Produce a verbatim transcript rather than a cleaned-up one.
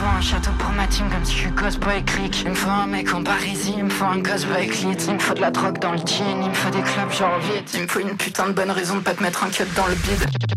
faut un château pour ma team comme si je suis Cosboy Click. Il me faut un mec en Parisie, il me faut un gosse avec lit. Il me faut de la drogue dans le jean, il me faut des clubs genre vite. Il me faut une putain de bonne raison de pas te mettre un cut dans le bide.